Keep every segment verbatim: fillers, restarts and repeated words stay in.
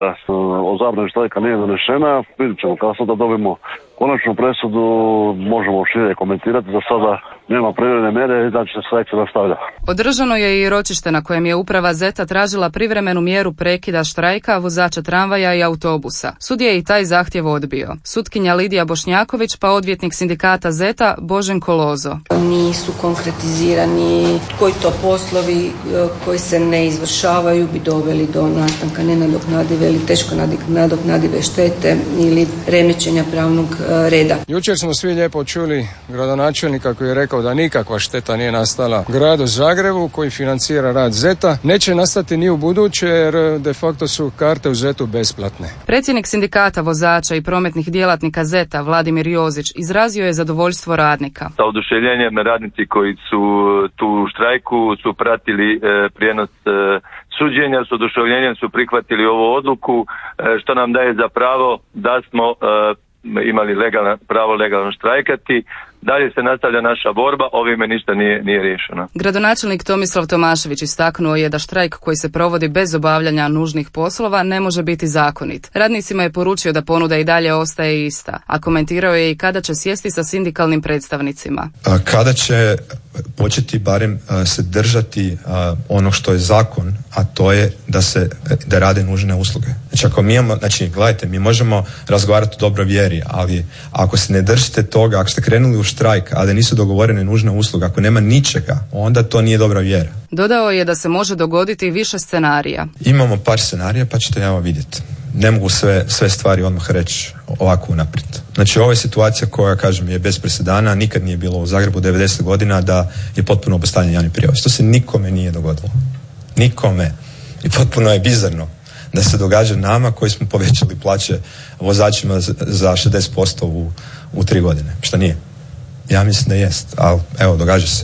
O zabrani štrajka nije donešena, vidjet ćemo kada sada dobijemo konačnu presudu, možemo šire komentirati, za sada nema privremene mjere i da će se štrajk se nastavlja. Održano je i ročište na kojem je uprava Zeta tražila privremenu mjeru prekida štrajka vozača tramvaja i autobusa. Sud je i taj zahtjev odbio. Sutkinja Lidija Bošnjaković pa odvjetnik sindikata Zeta Boženko Lozo. Nisu konkretizirani koji to poslovi koji se ne izvršavaju bi doveli do nastanka nenadoknadive ili teško nadoknadive štete ili remećenja pravnog reda. Jučer smo svi lijepo čuli gradonačelnika koji je rekao da nikakva šteta nije nastala gradu Zagrebu koji financira rad Zeta. Neće nastati ni u buduće jer de facto su karte u Zetu besplatne. Predsjednik sindikata vozača i prometnih djelatnika Zeta Vladimir Jozić izrazio je zadovoljstvo radnika. Sa oduševljenjem radnici koji su tu u štrajku su pratili e, prijenos e, suđenja, s oduševljenjem su prihvatili ovu odluku e, što nam daje za pravo da smo e, imali legalno, pravo legalno štrajkati. Dalje se nastavlja naša borba, ovime ništa nije, nije riješeno. Gradonačelnik Tomislav Tomašević istaknuo je da štrajk koji se provodi bez obavljanja nužnih poslova ne može biti zakonit. Radnicima je poručio da ponuda i dalje ostaje ista, a komentirao je i kada će sjesti sa sindikalnim predstavnicima. Kada će početi barem se držati ono što je zakon, a to je da se da rade nužne usluge. Znači ako mi imamo, znači gledajte, mi možemo razgovarati o dobroj vjeri, ali ako se ne držite toga, ako ste krenuli u štrajk, a da nisu dogovorene nužne usluge, ako nema ničega, onda to nije dobra vjera. Dodao je da se može dogoditi više scenarija. Imamo par scenarija, pa ćete evo vidjeti. Ne mogu sve, sve stvari odmah reći ovako unaprijed. Znači ovo je situacija koja, kažem, je bez presedana, nikad nije bilo u Zagrebu devedeset godina da je potpuno obustavljen javni prijevoz. To se nikome nije dogodilo. Nikome. I potpuno je bizarno da se događa nama koji smo povećali plaće vozačima za šezdeset posto u, u tri godine. Šta nije? Ja mislim da jest, ali evo, događa se.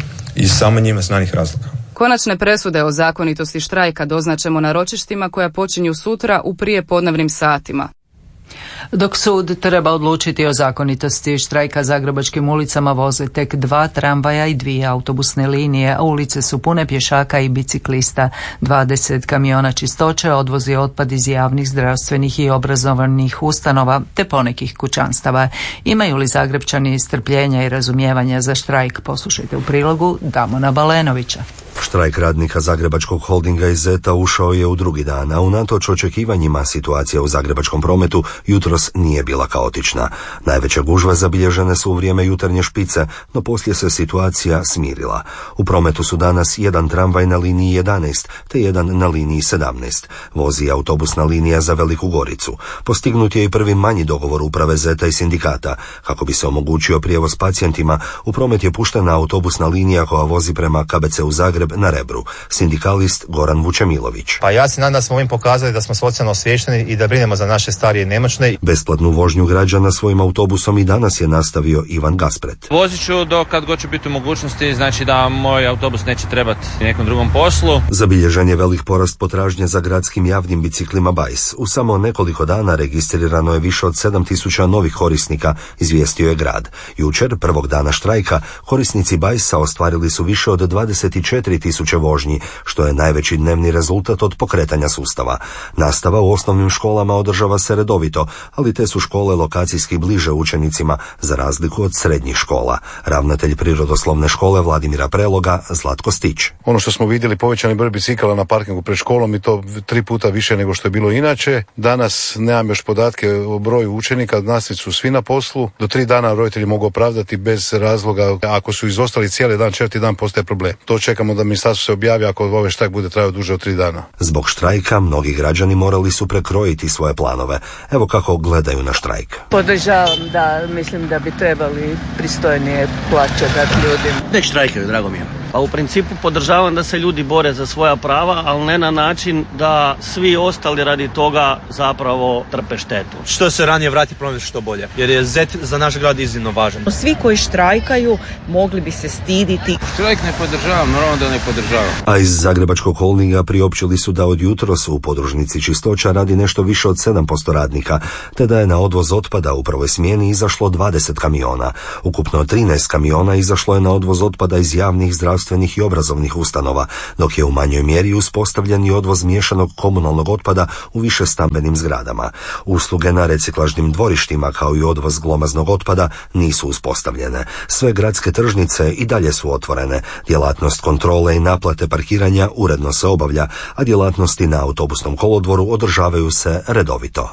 I samo njima znanih razloga. Konačne presude o zakonitosti štrajka doznaćemo na ročištima koja počinju sutra u prijepodnevnim satima. Dok sud treba odlučiti o zakonitosti štrajka, zagrebačkim ulicama voze tek dva tramvaja i dvije autobusne linije, a ulice su pune pješaka i biciklista. dvadeset kamiona čistoće odvozi otpad iz javnih, zdravstvenih i obrazovnih ustanova te ponekih kućanstava. Imaju li Zagrebčani strpljenja i razumijevanja za štrajk? Poslušajte u prilogu Damona Balenovića. Štrajk radnika Zagrebačkog holdinga iz Zeta ušao je u drugi dan, a unatoč očekivanjima situacija u zagrebačkom prometu jutros nije bila kaotična. Najveće gužve zabilježene su u vrijeme jutarnje špice, no poslije se situacija smirila. U prometu su danas jedan tramvaj na liniji jedanaest te jedan na liniji sedamnaest. Vozi autobusna linija za Veliku Goricu. Postignut je i prvi manji dogovor uprave Zeta i sindikata. Kako bi se omogućio prijevoz pacijentima, u promet je puštena autobusna linija koja vozi prema K B C u Zagreb na Rebru. Sindikalist Goran Vučemilović. Pa ja se nadam da smo ovim pokazali da smo socijalno osviješteni i da brinemo za naše starije i nemoćne. Besplatnu vožnju građana svojim autobusom i danas je nastavio Ivan Gaspret. Vozit ću do kad god ću biti u mogućnosti, znači da moj autobus neće trebati nekom drugom poslu. Zabilježen je velik porast potražnje za gradskim javnim biciklima Bajs. U samo nekoliko dana registrirano je više od sedam tisuća novih korisnika, izvijestio je grad. Jučer, prvog dana štrajka, korisnici Bajsa ostvarili su više od dvadeset četiri tisuće vožnji, što je najveći dnevni rezultat od pokretanja sustava. Nastava u osnovnim školama održava se redovito, ali te su škole lokacijski bliže učenicima, za razliku od srednjih škola. Ravnatelj prirodoslovne škole Vladimira Preloga, Zlatko Stić. Ono što smo vidjeli, povećani broj bicikala na parkingu pred školom i to tri puta više nego što je bilo inače. Danas nemam još podatke o broju učenika, nastavnici su svi na poslu. Do tri dana roditelji mogu opravdati bez razloga. Ako su izostali cijeli dan, četvrti dan postaje problem. To čekamo da ministarstvo se objavi ako ovaj štrajk bude trajao duže od tri dana. Zbog štrajka mnogi građani morali su prekrojiti svoje planove. Evo kako gledaju na štrajk. Podržavam, da, mislim da bi trebali pristojnije plaće dati ljudima. Nek štrajkaju, drago mi je. Pa u principu podržavam da se ljudi bore za svoja prava, ali ne na način da svi ostali radi toga zapravo trpe štetu. Što se ranije vrati promet što bolje, jer je Zet za naš grad iznimno važan. Svi koji štrajkaju mogli bi se stiditi. Štrajk ne podržavam, naravno da ne podržavam. A iz Zagrebačkog holdinga priopćili su da od jutros u podružnici čistoća radi nešto više od sedam posto radnika, te da je na odvoz otpada u prvoj smjeni izašlo dvadeset kamiona. Ukupno trinaest kamiona izašlo je na odvoz otpada iz javnih zdravstvenih zdravstvenih i obrazovnih ustanova, dok je u manjoj mjeri uspostavljen i odvoz miješanog komunalnog otpada u više stambenim zgradama. Usluge na reciklažnim dvorištima kao i odvoz glomaznog otpada nisu uspostavljene. Sve gradske tržnice i dalje su otvorene. Djelatnost kontrole i naplate parkiranja uredno se obavlja, a djelatnosti na autobusnom kolodvoru održavaju se redovito.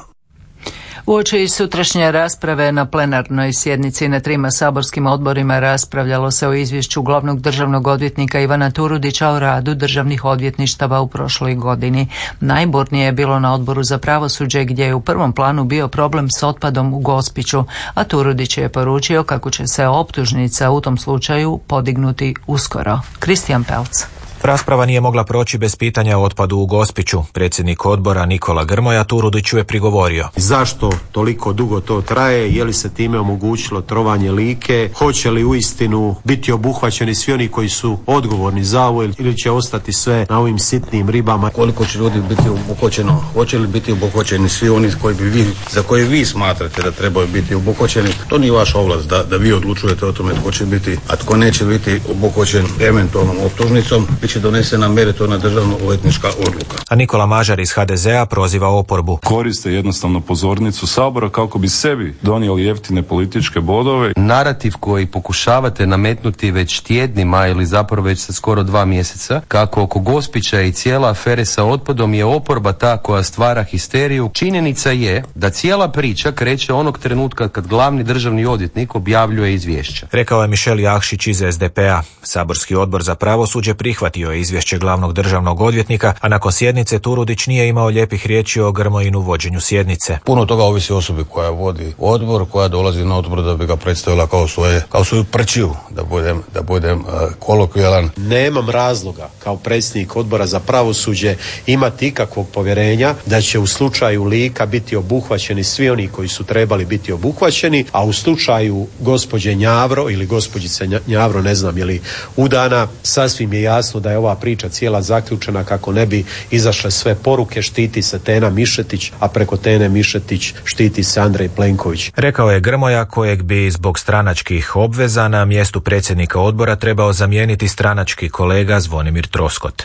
Uoči sutrašnje rasprave na plenarnoj sjednici na trima saborskim odborima raspravljalo se o izvješću glavnog državnog odvjetnika Ivana Turudića o radu državnih odvjetništava u prošloj godini. Najburnije je bilo na Odboru za pravosuđe gdje je u prvom planu bio problem s otpadom u Gospiću, a Turudić je poručio kako će se optužnica u tom slučaju podignuti uskoro. Kristijan Pelc. Rasprava nije mogla proći bez pitanja o otpadu u Gospiću. Predsjednik odbora Nikola Grmoja Turudiću je prigovorio. Zašto toliko dugo to traje? Je li se time omogućilo trovanje Like? Hoće li uistinu biti obuhvaćeni svi oni koji su odgovorni za ovo ili će ostati sve na ovim sitnim ribama? Koliko će ljudi biti obuhvaćeno? Hoće li biti obuhvaćeni svi oni koji bi vi, za koje vi smatrate da trebaju biti obuhvaćeni? To nije vaša ovlast da, da vi odlučujete o tome tko će biti, a tko neće biti obuhvaćen eventualnom optužnicom. Će donesena meritorna državno odvjetnička odluka. A Nikola Mažar iz ha de zea proziva oporbu. Koriste jednostavno pozornicu Sabora kako bi sebi donijeli jeftine političke bodove. Narativ koji pokušavate nametnuti već tjednima ili zapravo već sa skoro dva mjeseca, kako oko Gospića i cijela afere sa otpadom je oporba ta koja stvara histeriju. Činjenica je da cijela priča kreće onog trenutka kad glavni državni odvjetnik objavljuje izvješće. Rekao je Mišel Jakšić iz es de pe a. Saborski odbor za pravosuđe prihvatio je izvješće glavnog državnog odvjetnika, a nakon sjednice Turudić nije imao lijepih riječi o Grmojinu vođenju sjednice. Puno toga ovisi o osobi koja vodi odbor, koja dolazi na odbor da bi ga predstavila kao svoje, kao svoju prčiju, da budem, da budem uh, kolokvijalan. Nemam razloga kao predsjednik odbora za pravosuđe imati ikakvog povjerenja da će u slučaju Lika biti obuhvaćeni svi oni koji su trebali biti obuhvaćeni, a u slučaju gospođe Njavro ili gospođice Njavro, ne znam je li udana, sasvim je jasno da je ova priča cijela zaključena kako ne bi izašle sve poruke. Štiti se Tena Mišetić, a preko Tene Mišetić štiti se Andrej Plenković. Rekao je Grmoja, kojeg bi zbog stranačkih obveza na mjestu predsjednika odbora trebao zamijeniti stranački kolega Zvonimir Troskot.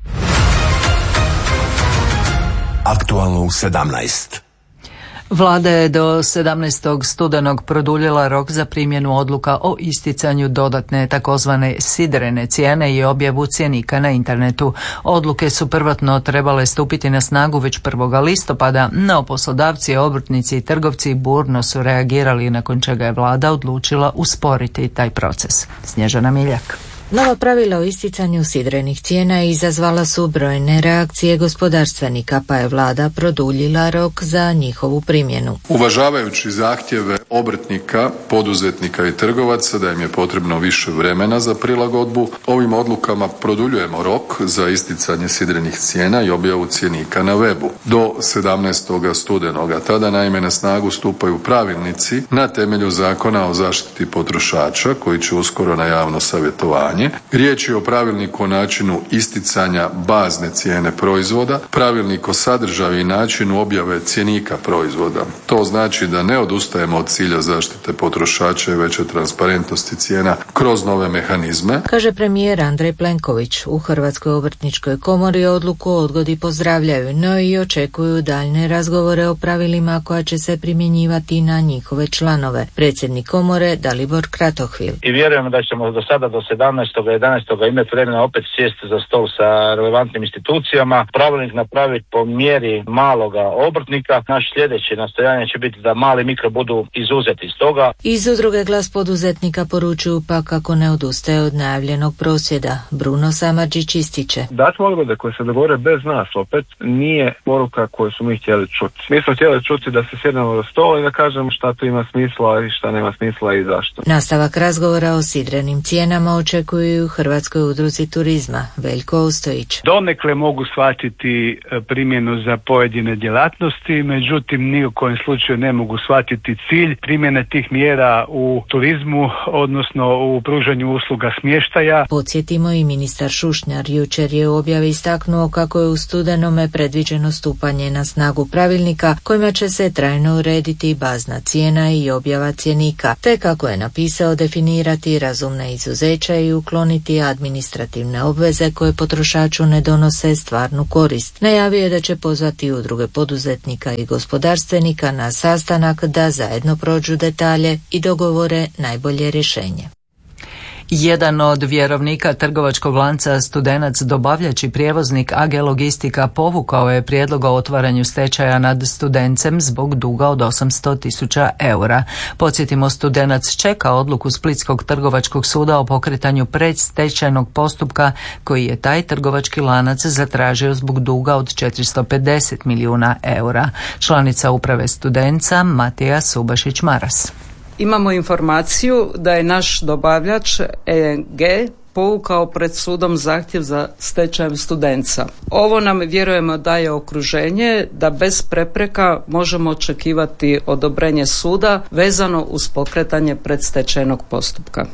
Aktualno u sedamnaest. Vlada je do sedamnaestog studenog produljila rok za primjenu odluka o isticanju dodatne takozvane sidrene cijene i objavu cjenika na internetu. Odluke su prvotno trebale stupiti na snagu već prvog listopada, no poslodavci, obrtnici i trgovci burno su reagirali, nakon čega je vlada odlučila usporiti taj proces. Snježana Miljak. Nova pravila o isticanju sidrenih cijena izazvala su brojne reakcije gospodarstvenika, pa je vlada produljila rok za njihovu primjenu. Uvažavajući zahtjeve obrtnika, poduzetnika i trgovaca da im je potrebno više vremena za prilagodbu, ovim odlukama produljujemo rok za isticanje sidrenih cijena i objavu cjenika na webu do sedamnaestog studenoga. Tada naime na snagu stupaju pravilnici na temelju Zakona o zaštiti potrošača koji će uskoro na javno savjetovanje. Riječ je o pravilniku o načinu isticanja bazne cijene proizvoda, pravilnik o sadržaju i načinu objave cjenika proizvoda. To znači da ne odustajemo od cilja zaštite potrošača i veće transparentnosti cijena kroz nove mehanizme. Kaže premijer Andrej Plenković. U Hrvatskoj obrtničkoj komori odluku o odgodi pozdravljaju, no i očekuju daljne razgovore o pravilima koja će se primjenjivati na njihove članove. Predsjednik komore Dalibor Kratohvil. I vjerujemo da ćemo do sada do sedamnaestog jedanaestog imati vremena opet sjesti za stol sa relevantnim institucijama, pravilnik napraviti po mjeri maloga obrtnika. Naš sljedeće nastojanje će biti da mali mikro budu izuzeti iz toga. Iz udruge Glas poduzetnika poručuju pa kako ne odustaje od najavljenog prosvjeda. Bruno Samardžić ističe. Dati odgode koje se dogovore bez nas opet nije poruka koju smo mi htjeli čuti. Mi smo htjeli čuti da se sjednemo za stol i da kažemo šta tu ima smisla i šta nema smisla i zašto. Nastavak razgovora o sidrenim cijenama očekuju u Hrvatskoj udruzi turizma. Veljko Ostojić. Donekle mogu shvatiti primjenu za pojedine djelatnosti, međutim ni u kojem slučaju ne mogu shvatiti cilj primjene tih mjera u turizmu, odnosno u pružanju usluga smještaja. Podsjetimo, i ministar Šušnjar jučer je u objavi istaknuo kako je u studenome predviđeno stupanje na snagu pravilnika kojima će se trajno urediti bazna cijena i objava cjenika, te kako je napisao definirati razumna izuzeća i ukloniti administrativne obveze koje potrošaču ne donose stvarnu korist. Najavio je da će pozvati udruge poduzetnika i gospodarstvenika na sastanak da zajedno prođu detalje i dogovore najbolje rješenje. Jedan od vjerovnika trgovačkog lanca Studenac, dobavljač i prijevoznik A G Logistika povukao je prijedlog o otvaranju stečaja nad Studencem zbog duga od osamsto tisuća eura. Podsjetimo, Studenac čeka odluku Splitskog trgovačkog suda o pokretanju predstečajnog postupka koji je taj trgovački lanac zatražio zbog duga od četiristo pedeset milijuna eura. Članica uprave Studenca Matija Subašić-Maras. Imamo informaciju da je naš dobavljač E G povukao pred sudom zahtjev za stečajem Studenca. Ovo nam, vjerujemo, daje okruženje da bez prepreka možemo očekivati odobrenje suda vezano uz pokretanje predstečajnog postupka.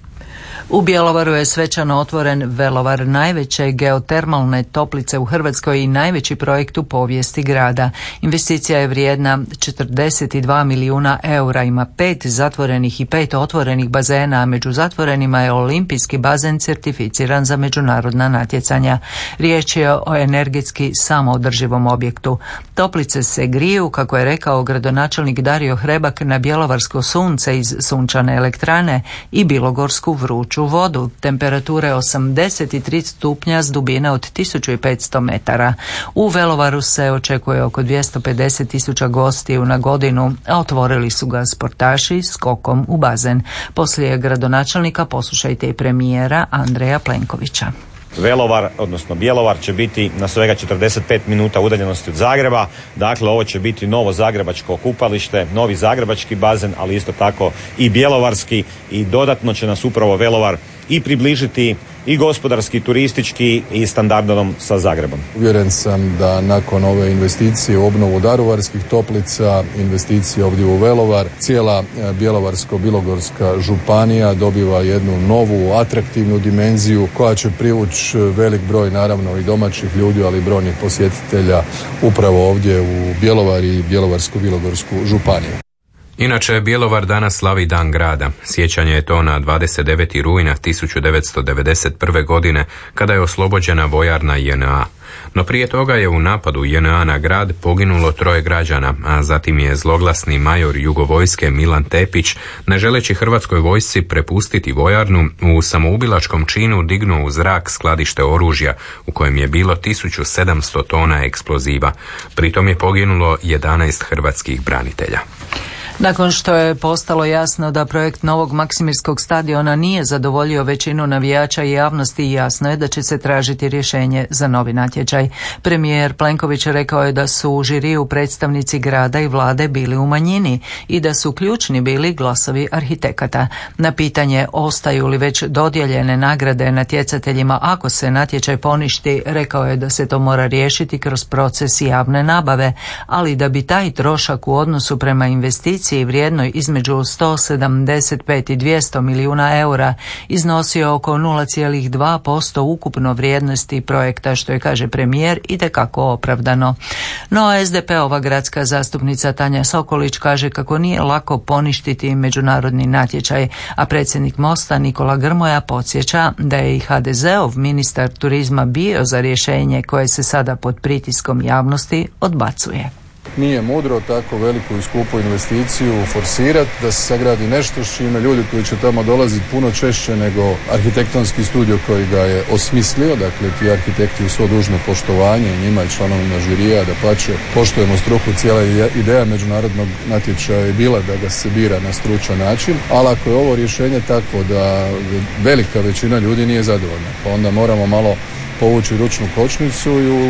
U Bjelovaru je svečano otvoren Velovar, najveće geotermalne toplice u Hrvatskoj i najveći projekt u povijesti grada. Investicija je vrijedna četrdeset dva milijuna eura, ima pet zatvorenih i pet otvorenih bazena, a među zatvorenima je olimpijski bazen certificiran za međunarodna natjecanja. Riječ je o energetski samoodrživom objektu. Toplice se griju, kako je rekao gradonačelnik Dario Hrebak, na bjelovarsko sunce iz sunčane elektrane i bilogorsku vruću vodu. Temperature osamdeset tri stupnja s dubine od tisuću petsto metara. U Velovaru se očekuje oko dvjesto pedeset tisuća gostiju na godinu, a otvorili su ga sportaši skokom u bazen. Poslije gradonačelnika poslušajte i premijera Andreja Plenkovića. Velovar, odnosno Bjelovar, će biti na svega četrdeset pet minuta udaljenosti od Zagreba. Dakle, ovo će biti novo zagrebačko kupalište, novi zagrebački bazen, ali isto tako i bjelovarski, i dodatno će nas upravo Velovar i približiti i gospodarski, turistički i standardom sa Zagrebom. Uvjeren sam da nakon ove investicije u obnovu daruvarskih toplica, investicije ovdje u Velovar, cijela Bjelovarsko-bilogorska županija dobiva jednu novu, atraktivnu dimenziju koja će privući velik broj, naravno, i domaćih ljudi, ali i brojnih posjetitelja upravo ovdje u Bjelovar i Bjelovarsko-bilogorsku županiju. Inače, Bjelovar danas slavi Dan grada. Sjećanje je to na dvadeset devetog rujna tisuću devetsto devedeset prve. godine, kada je oslobođena vojarna J N A. No prije toga je u napadu J N A na grad poginulo troje građana, a zatim je zloglasni major jugovojske Milan Tepić, ne želeći hrvatskoj vojsci prepustiti vojarnu, u samoubilačkom činu dignuo u zrak skladište oružja u kojem je bilo tisuću sedamsto tona eksploziva. Pritom je poginulo jedanaest hrvatskih branitelja. Nakon što je postalo jasno da projekt novog Maksimirskog stadiona nije zadovoljio većinu navijača i javnosti, jasno je da će se tražiti rješenje za novi natječaj. Premijer Plenković rekao je da su u žiriju predstavnici grada i vlade bili u manjini i da su ključni bili glasovi arhitekata. Na pitanje ostaju li već dodijeljene nagrade natjecateljima ako se natječaj poništi, rekao je da se to mora riješiti kroz proces javne nabave, ali da bi taj trošak u odnosu prema investiciji vrijednoj između sto sedamdeset pet i dvjesto milijuna eura iznosio oko nula zarez dva posto ukupno vrijednosti projekta, što je, kaže premijer, itekako opravdano. No, S D P-ova gradska zastupnica Tanja Sokolić kaže kako nije lako poništiti međunarodni natječaj, a predsjednik Mosta Nikola Grmoja podsjeća da je i H D Z-ov ministar turizma bio za rješenje koje se sada pod pritiskom javnosti odbacuje. Nije mudro tako veliku i skupu investiciju forsirati, da se sagradi nešto s čime ljudi koji će tamo dolaziti puno češće nego arhitektonski studio koji ga je osmislio. Dakle, ti arhitekti u svo dužno poštovanje i njima i članovima žirija, da pače poštujemo struku. Cijela ideja međunarodnog natječaja je bila da ga se bira na stručan način, ali ako je ovo rješenje takvo da velika većina ljudi nije zadovoljna, pa onda moramo malo povući ručnu kočnicu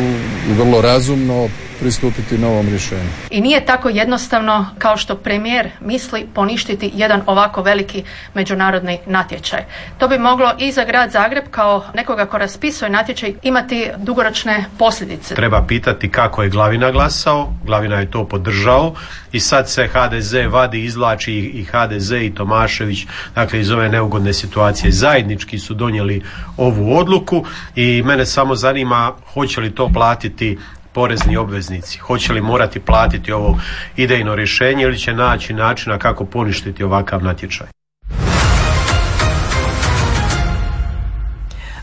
i vrlo razumno pristupiti novom rješenju. I nije tako jednostavno kao što premijer misli poništiti jedan ovako veliki međunarodni natječaj. To bi moglo i za grad Zagreb kao nekoga ko raspisuje natječaj imati dugoročne posljedice. Treba pitati kako je Glavina glasao, Glavina je to podržao i sad se H D Z vadi, izvlači i H D Z i Tomašević, dakle iz ove neugodne situacije. Zajednički su donijeli ovu odluku i mene samo zanima hoće li to platiti porezni obveznici, hoće li morati platiti ovo idejno rješenje ili će naći načina kako poništiti ovakav natječaj.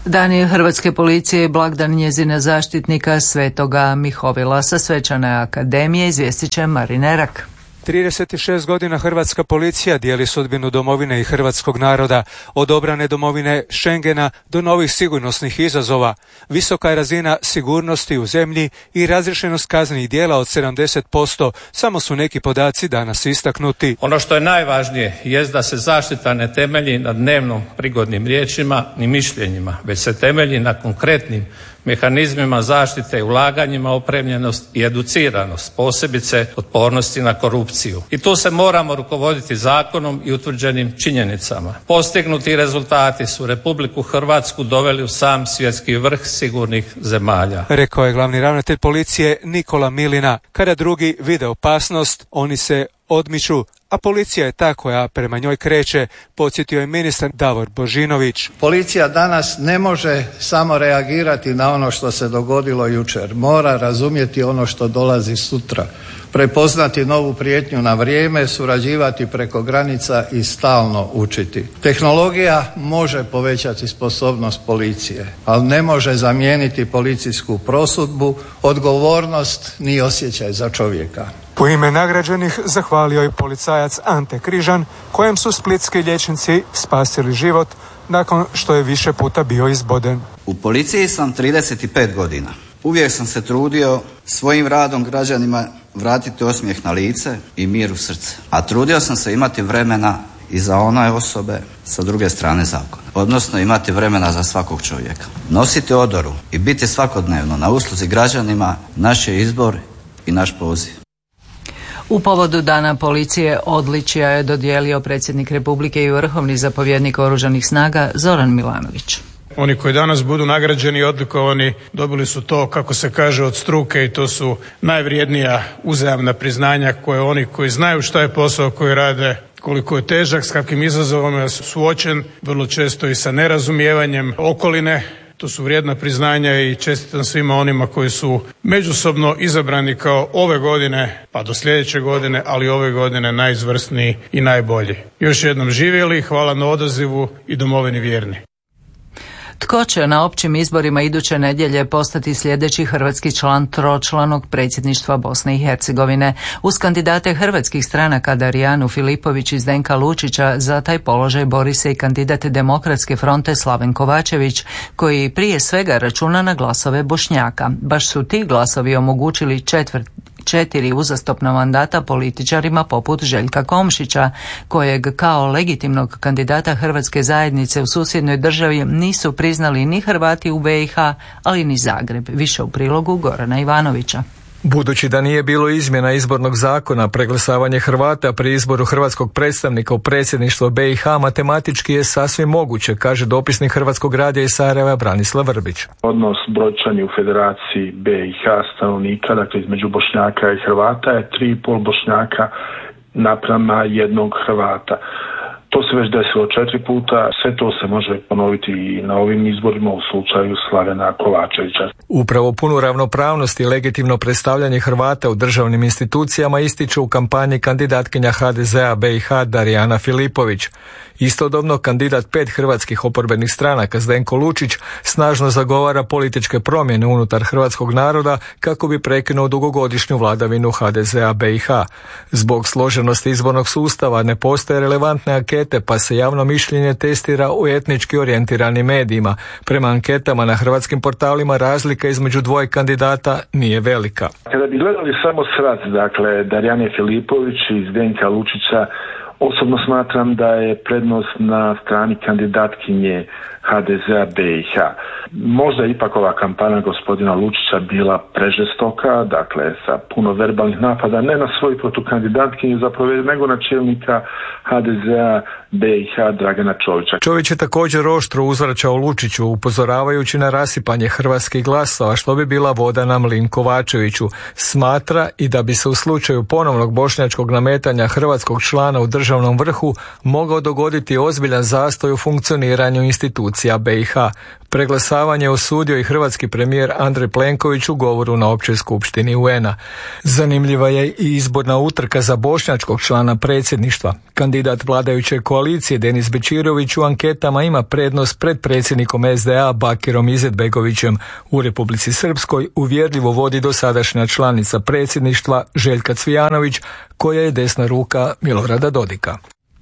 Dan je Hrvatske policije i blagdan njezina zaštitnika Svetoga Mihovila. Sa Svečane akademije izvijestit će Marine Rak. trideset šest godina Hrvatska policija dijeli sudbinu domovine i hrvatskog naroda, od obrane domovine Schengena do novih sigurnosnih izazova. Visoka je razina sigurnosti u zemlji i razriješenost kaznenih djela od sedamdeset posto, samo su neki podaci danas istaknuti. Ono što je najvažnije jest da se zaštita ne temelji na dnevnom prigodnim riječima ni mišljenjima, već se temelji na konkretnim mehanizmima zaštite i ulaganjima, opremljenost i educiranost, posebice otpornosti na korupciju. I tu se moramo rukovoditi zakonom i utvrđenim činjenicama. Postignuti rezultati su Republiku Hrvatsku doveli u sam svjetski vrh sigurnih zemalja. Rekao je glavni ravnatelj policije Nikola Milina. Kada drugi vide opasnost, oni se odmiču, a policija je ta koja prema njoj kreće, podsjetio je ministar Davor Božinović. Policija danas ne može samo reagirati na ono što se dogodilo jučer. Mora razumjeti ono što dolazi sutra. Prepoznati novu prijetnju na vrijeme, surađivati preko granica i stalno učiti. Tehnologija može povećati sposobnost policije, ali ne može zamijeniti policijsku prosudbu, odgovornost ni osjećaj za čovjeka. U ime nagrađenih zahvalio je policajac Ante Križan, kojem su splitski liječnici spasili život nakon što je više puta bio izboden. U policiji sam trideset pet godina. Uvijek sam se trudio svojim radom građanima vratiti osmijeh na lice i mir u srce. A trudio sam se imati vremena i za one osobe sa druge strane zakona. Odnosno imati vremena za svakog čovjeka. Nositi odoru i biti svakodnevno na usluzi građanima naš je izbor i naš poziv. U povodu Dana policije odličja je dodijelio predsjednik Republike i vrhovni zapovjednik Oružanih snaga Zoran Milanović. Oni koji danas budu nagrađeni i odlikovani dobili su to, kako se kaže, od struke, i to su najvrijednija uzajamna priznanja koje oni koji znaju šta je posao koji rade, koliko je težak, s kakvim izazovima je suočen, vrlo često i sa nerazumijevanjem okoline. To su vrijedna priznanja i čestitam svima onima koji su međusobno izabrani kao ove godine pa do sljedeće godine, ali ove godine najizvrsniji i najbolji. Još jednom živjeli, hvala na odazivu i domovini vjerni. Tko će na općim izborima iduće nedjelje postati sljedeći hrvatski član tročlanog predsjedništva Bosne i Hercegovine? Uz kandidate hrvatskih stranaka Darijanu Filipović i Zdenka Lučića za taj položaj bori se i kandidat Demokratske fronte Slaven Kovačević, koji prije svega računa na glasove Bošnjaka. Baš su ti glasovi omogućili četvrt četiri uzastopna mandata političarima poput Željka Komšića, kojeg kao legitimnog kandidata hrvatske zajednice u susjednoj državi nisu priznali ni Hrvati u B i H, ali ni Zagreb. Više u prilogu Gorana Ivanovića. Budući da nije bilo izmjena izbornog zakona, preglasavanje Hrvata pri izboru hrvatskog predstavnika u predsjedništvo B i H matematički je sasvim moguće, kaže dopisnik Hrvatskog radija iz Sarajeva Branislav Vrbić. Odnos brojčani u Federaciji B i H stanovnika, dakle između Bošnjaka i Hrvata, je tri i pol Bošnjaka naprama jednog Hrvata. To se već desilo četiri puta, sve to se može ponoviti i na ovim izborima u slučaju Slavena Kovačevića. Upravo punu ravnopravnost i legitimno predstavljanje Hrvata u državnim institucijama ističu u kampanji kandidatkinja H D Z-a B i H Darijana Filipović. Istodobno kandidat pet hrvatskih oporbenih stranaka Zdenko Lučić snažno zagovara političke promjene unutar hrvatskog naroda kako bi prekinuo dugogodišnju vladavinu H D Z-a B i H. Zbog složenosti izbornog sustava ne postoje relevantne ankete, pa se javno mišljenje testira u etnički orijentiranim medijima. Prema anketama na hrvatskim portalima razlika između dvoje kandidata nije velika. Kada bi gledali samo sraz, dakle Darijane Filipović i Zdenka Lučića, osobno smatram da je prednost na strani kandidatkinje H D Z-a B i H. Možda ipak ova kampanja gospodina Lučića bila prežestoka, dakle sa puno verbalnih napada, ne na svoju protukandidatkinju zapravo, nego na čelnika H D Z-a B i H Dragana Čovića. Čović je također oštro uzvraćao Lučiću, upozoravajući na rasipanje hrvatskih glasova, što bi bila voda na mlin Kovačeviću. Smatra i da bi se u slučaju ponovnog bošnjačkog nametanja hrvatskog člana u državnom vrhu mogao dogoditi ozbiljan zastoj u funkcioniranju institucija B i H. Preglasavanje osudio i hrvatski premijer Andrej Plenković u govoru na općoj skupštini U N-a. Zanimljiva je i izborna utrka za bošnjačkog člana predsjedništva. Kandidat vladajuće koalicije Denis Bečirović u anketama ima prednost pred predsjednikom S D A Bakirom Izetbegovićem. U Republici Srpskoj uvjerljivo vodi dosadašnja članica predsjedništva Željka Cvijanović, koja je desna ruka Milorada Dodika.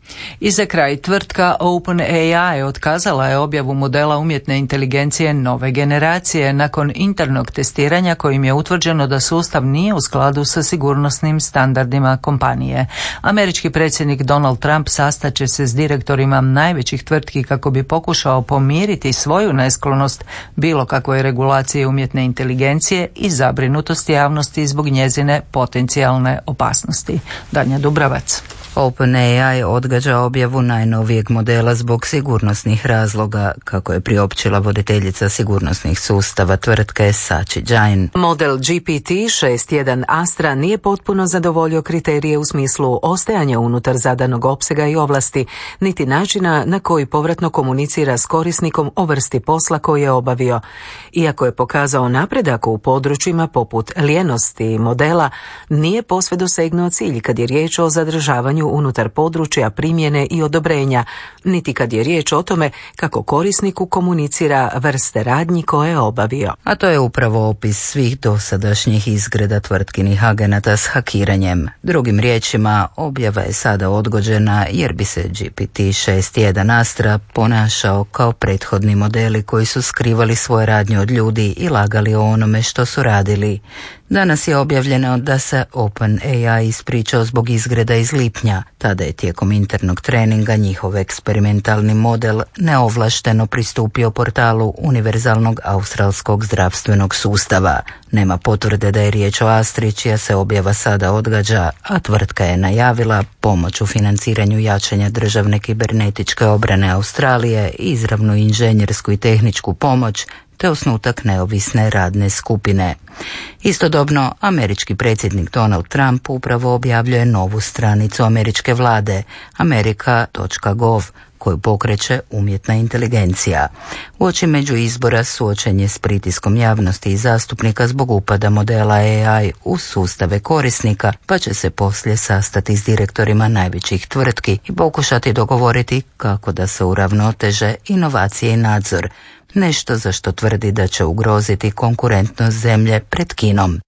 I za kraj, tvrtka OpenAI otkazala je objavu modela umjetne inteligencije nove generacije nakon internog testiranja kojim je utvrđeno da sustav nije u skladu sa sigurnosnim standardima kompanije. Američki predsjednik Donald Trump sastaće se s direktorima najvećih tvrtki kako bi pokušao pomiriti svoju nesklonost bilo kakvoj regulaciji umjetne inteligencije i zabrinutost javnosti zbog njezine potencijalne opasnosti. Danja Dubravac. OpenAI odgađa objavu najnovijeg modela zbog sigurnosnih razloga, kako je priopćila voditeljica sigurnosnih sustava tvrtke Sachi Jain. Model G P T šest jedan Astra nije potpuno zadovoljio kriterije u smislu ostajanja unutar zadanog opsega i ovlasti, niti načina na koji povratno komunicira s korisnikom o vrsti posla koji je obavio. Iako je pokazao napredak u područjima poput lijenosti modela, nije posve dosegnuo cilj kad je riječ o zadržavanju unutar područja primjene i odobrenja, niti kad je riječ o tome kako korisniku komunicira vrste radnji koje je obavio. A to je upravo opis svih dosadašnjih izgreda tvrtkinih agenata s hakiranjem. Drugim riječima, objava je sada odgođena jer bi se G P T šest jedan Astra ponašao kao prethodni modeli koji su skrivali svoje radnje od ljudi i lagali o onome što su radili. Danas je objavljeno da se OpenAI ispričao zbog izgreda iz lipnja. Tada je tijekom internog treninga njihov eksperimentalni model neovlašteno pristupio portalu univerzalnog australskog zdravstvenog sustava. Nema potvrde da je riječ o Astri, čija se objava sada odgađa, a tvrtka je najavila pomoć u financiranju jačanja državne kibernetičke obrane Australije, izravnu inženjersku i tehničku pomoć, te osnutak neovisne radne skupine. Istodobno, američki predsjednik Donald Trump upravo objavljuje novu stranicu američke vlade, america dot gov, koju pokreće umjetna inteligencija. Uoči među izbora suočen je s pritiskom javnosti i zastupnika zbog upada modela A I u sustave korisnika, pa će se poslije sastati s direktorima najvećih tvrtki i pokušati dogovoriti kako da se uravnoteže inovacije i nadzor, nešto za što tvrdi da će ugroziti konkurentnost zemlje pred Kinom.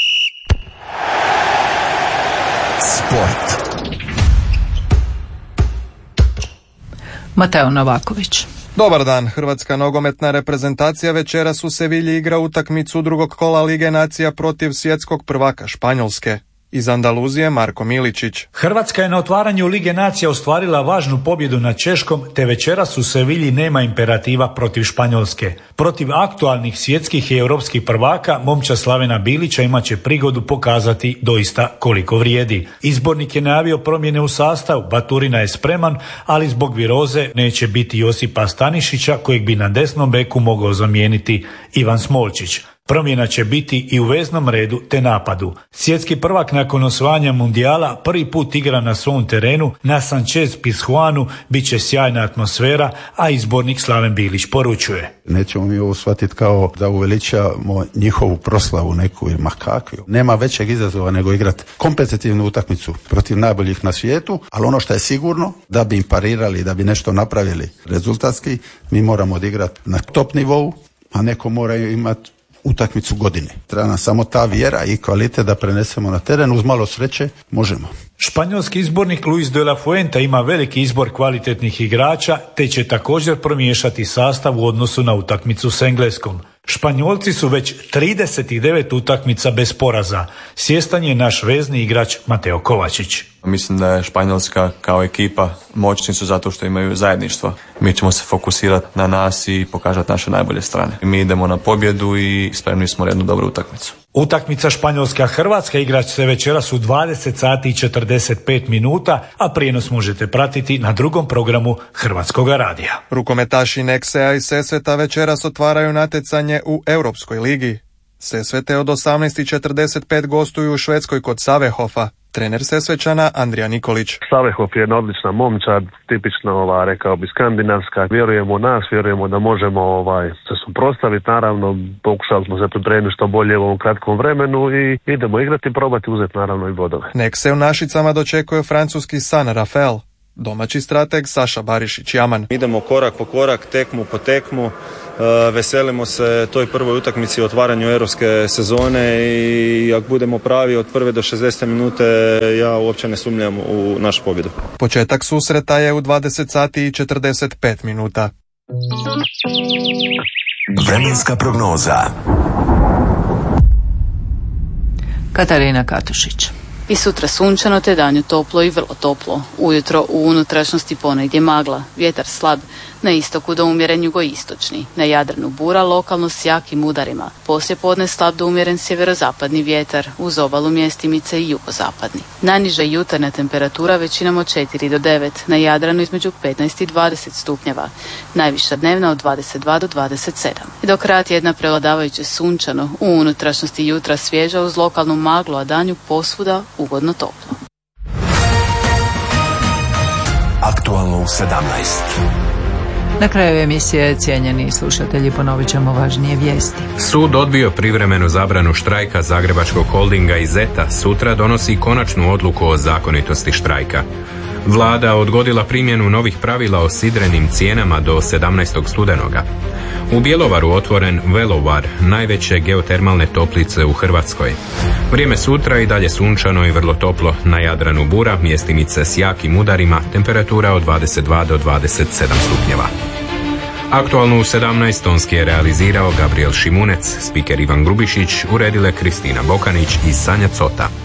Sport. Mateo Novaković. Dobar dan, hrvatska nogometna reprezentacija večeras u Sevilji igra utakmicu drugog kola Lige nacija protiv svjetskog prvaka Španjolske. Iz Andaluzije Marko Miličić. Hrvatska je na otvaranju Lige nacija ostvarila važnu pobjedu nad Češkom, te večeras u Sevilji nema imperativa protiv Španjolske. Protiv aktualnih svjetskih i europskih prvaka momčad Slavena Bilića imat će prigodu pokazati doista koliko vrijedi. Izbornik je najavio promjene u sastavu, Baturina je spreman, ali zbog viroze neće biti Josipa Stanišića, kojeg bi na desnom beku mogao zamijeniti Ivan Smolčić. Promjena će biti i u veznom redu te napadu. Svjetski prvak nakon osvajanja mundijala prvi put igra na svom terenu, na Sanchez Pizjuanu bit će sjajna atmosfera, a izbornik Slaven Bilić poručuje. Nećemo mi ovo shvatiti kao da uveličamo njihovu proslavu neku ili makakvu. Nema većeg izazova nego igrati kompetitivnu utakmicu protiv najboljih na svijetu, ali ono što je sigurno, da bi im parirali, da bi nešto napravili rezultatski, mi moramo odigrati na top nivou, a neko mora imati utakmicu godine. Treba nam samo ta vjera i kvalitet da prenesemo na teren, uz malo sreće možemo. Španjolski izbornik Luis de la Fuente ima veliki izbor kvalitetnih igrača, te će također promiješati sastav u odnosu na utakmicu s Engleskom. Španjolci su već trideset devet utakmica bez poraza. Svjestan je naš vezni igrač Mateo Kovačić. Mislim da je Španjolska kao ekipa moćni su zato što imaju zajedništvo. Mi ćemo se fokusirati na nas i pokazati naše najbolje strane. Mi idemo na pobjedu i spremni smo jednu dobru utakmicu. Utakmica Španjolska-Hrvatska igrat će se večeras u dvadeset sati i četrdeset pet minuta, a prijenos možete pratiti na drugom programu Hrvatskog radija. Rukometaši Neksea i Sesveta večeras otvaraju natjecanje u Europskoj ligi. Sesvete od osamnaest i četrdeset pet gostuju u Švedskoj kod Savehofa. Trener Sesvečana Andrija Nikolić. Salehov je jedna odlična momčad, tipično ova, rekao bi skandinavska. Vjerujemo u nas, vjerujemo da možemo ovaj, se suprotstaviti. Naravno, pokušali smo se pripremiti što bolje u ovom kratkom vremenu i idemo igrati i probati uzeti naravno i bodove. Nek se u Našicama dočekuje francuski San Rafael. Domaći strateg Saša Barišić-Jaman. Idemo korak po korak, tekmu po tekmu. Veselimo se toj prvoj utakmici, otvaranju europske sezone i ako budemo pravi od prve do šezdesete minute, ja uopće ne sumnjam u našu pobjedu. Početak susreta je u dvadeset sati i četrdeset pet minuta. Vremenska prognoza. Katarina Katušić. I sutra sunčano te danju toplo i vrlo toplo. Ujutro u unutrašnjosti ponegdje magla, vjetar slab, na istoku do umjeren jugoistočni, na Jadranu bura lokalno s jakim udarima. Poslije podne slab do umjeren sjeverozapadni vjetar, uz obalu mjestimice i jugozapadni. Najniža jutarnja temperatura većinom od četiri do devet, na Jadranu između petnaest i dvadeset stupnjeva, najviša dnevna od dvadeset dva do dvadeset sedam. I do kraja tjedna prevladavajuće sunčano, u unutrašnjosti jutra svježa uz lokalnu maglu, a danju posvuda ugodno toplo. Aktualno u sedamnaest. Na kraju emisije, cijenjeni slušatelji, ponovit ćemo važnije vijesti. Sud odbio privremenu zabranu štrajka Zagrebačkog holdinga i Zeta. Sutra donosi konačnu odluku o zakonitosti štrajka. Vlada odgodila primjenu novih pravila o sidrenim cijenama do sedamnaestog studenoga. U Bjelovaru otvoren Velovar, najveće geotermalne toplice u Hrvatskoj. Vrijeme sutra i dalje sunčano i vrlo toplo, na Jadranu bura, mjestimice s jakim udarima, temperatura od dvadeset dva do dvadeset sedam stupnjeva. Aktualno u sedamnaest tonski je realizirao Gabriel Šimunec, spiker Ivan Grubišić, uredile Kristina Bokanić i Sanja Cota.